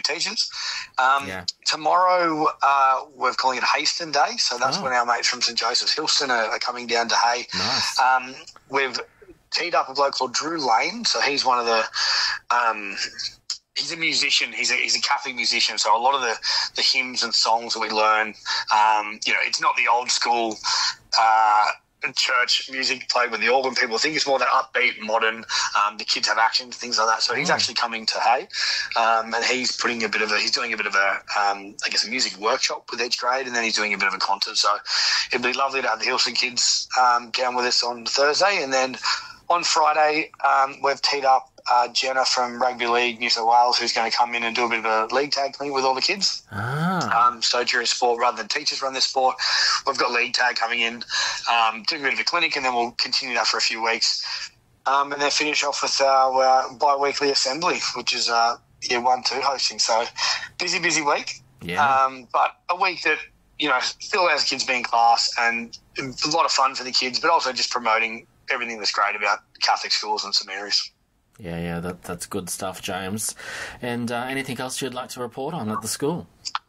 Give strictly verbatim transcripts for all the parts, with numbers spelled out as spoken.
teachers. Um, Yeah. Tomorrow uh, we're calling it Hayston Day, so that's Oh. when our mates from St Joseph's Hilston are, are coming down to Hay. Nice. Um, we've teed up a bloke called Drew Lane, so he's one of the um, he's a musician. He's a he's a Catholic musician, so a lot of the, the hymns and songs that we learn, um, you know, it's not the old school uh, church music played with the organ. People think it's more that upbeat, modern. Um, the kids have actions, things like that. So he's Oh. actually coming to Hay, um, and he's putting a bit of a he's doing a bit of a um, I guess a music workshop with each grade, and then he's doing a bit of a concert. So it'd be lovely to have the Hilston kids um, down with us on Thursday, and then on Friday um, we've teed up uh, Jenna from Rugby League New South Wales, who's going to come in and do a bit of a league tag thing with all the kids. Ah. Um, so during sport, rather than teachers run this sport, we've got league tag coming in, um, doing a bit of a clinic, and then we'll continue that for a few weeks. Um, and then finish off with our uh, bi-weekly assembly, which is uh, year one, two hosting. So busy, busy week. Yeah. Um, but a week that, you know, still allows the kids to be in class and a lot of fun for the kids, but also just promoting everything that's great about Catholic schools and St Mary's. Yeah, yeah, that, that's good stuff, James. And uh, anything else you'd like to report on at the school?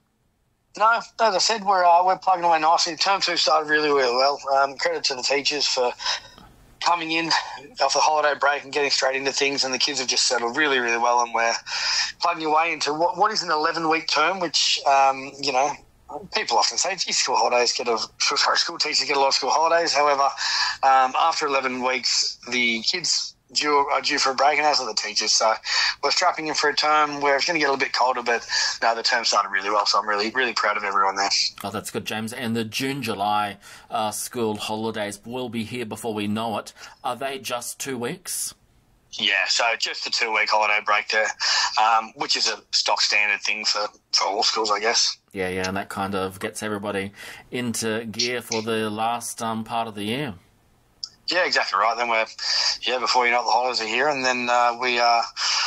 No, as I said, we're uh, we're plugging away nicely. Term two started really, really well. Um, credit to the teachers for coming in off the holiday break and getting straight into things, and the kids have just settled really, really well, and we're plugging away into what, what is an eleven-week term, which, um, you know, people often say, gee, school holidays get a, sorry, school teachers get a lot of school holidays. However, um, after eleven weeks, the kids due, are due for a break, and as are the teachers. So we're strapping in for a term where it's going to get a little bit colder, but no, the term started really well, so I'm really, really proud of everyone there. Oh, that's good, James. And the June, July uh, school holidays will be here before we know it. Are they just two weeks? Yeah, so just a two-week holiday break there, um, which is a stock standard thing for, for all schools, I guess. Yeah, yeah, and that kind of gets everybody into gear for the last um, part of the year. Yeah, exactly right. Then we're, yeah, before you know it, the holidays are here, and then uh, we, uh,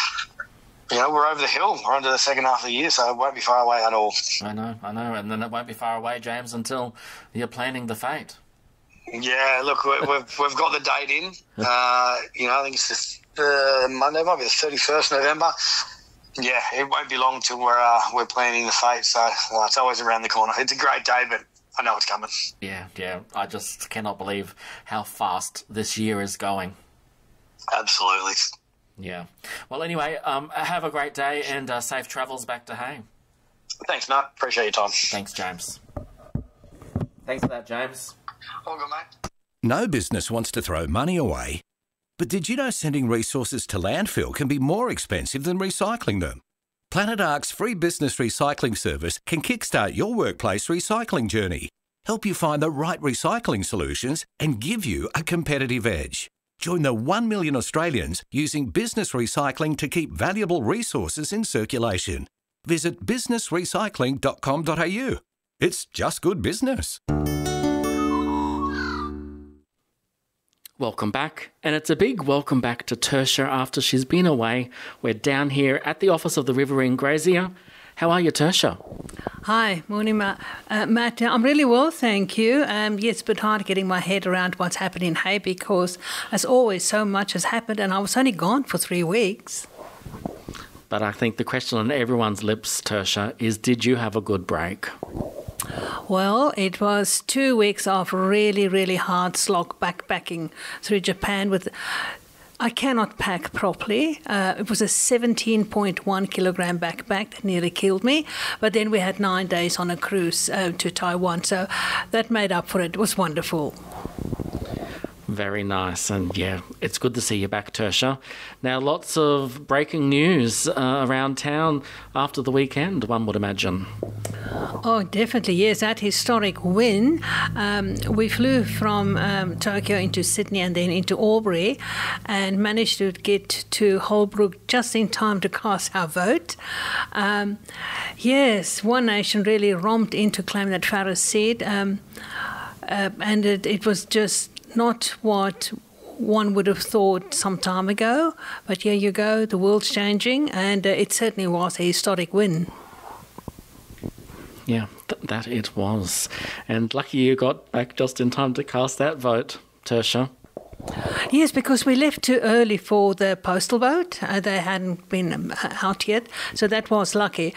you know, we're over the hill. We're into the second half of the year, so it won't be far away at all. I know, I know, and then it won't be far away, James, until you're planning the fate. Yeah, look, we- we've we've got the date in. Uh, you know, I think it's this, uh, Monday, it might be the thirty-first of November. Yeah, it won't be long till we're uh, we're planning the fate. So uh, it's always around the corner. It's a great day, but I know it's coming. Yeah, yeah, I just cannot believe how fast this year is going. Absolutely. Yeah. Well, anyway, um, have a great day and uh, safe travels back to Hay. Thanks, Matt. Appreciate your time. Thanks, James. Thanks for that, James. All good, mate. No business wants to throw money away. But did you know sending resources to landfill can be more expensive than recycling them? Planet Ark's free business recycling service can kickstart your workplace recycling journey, help you find the right recycling solutions, and give you a competitive edge. Join the one million Australians using business recycling to keep valuable resources in circulation. Visit business recycling dot com dot a u. It's just good business. Welcome back, and it's a big welcome back to Tertia after she's been away. We're down here at the office of the Riverine Grazier. How are you, Tertia? Hi, morning, Matt. Uh, Matt, I'm really well, thank you. Um, yes, but hard getting my head around what's happening in Hay because, as always, so much has happened, and I was only gone for three weeks. But I think the question on everyone's lips, Tertia, is did you have a good break? Well, it was two weeks of really, really hard slog backpacking through Japan with... I cannot pack properly. Uh, it was a seventeen point one kilogram backpack that nearly killed me. But then we had nine days on a cruise uh, to Taiwan, so that made up for it. It was wonderful. Very nice, and yeah, it's good to see you back, Tertia. Now, lots of breaking news uh, around town after the weekend, one would imagine. Oh, definitely, yes, that historic win. Um, we flew from um, Tokyo into Sydney and then into Albury and managed to get to Holbrook just in time to cast our vote. Um, yes, One Nation really romped in to claim that Pharaoh seat, um, uh, and it, it was just not what one would have thought some time ago, but here you go, the world's changing, and uh, it certainly was a historic win. Yeah, th- that it was. And lucky you got back just in time to cast that vote, Tertia. Yes, because we left too early for the postal vote. Uh, they hadn't been um, out yet, so that was lucky.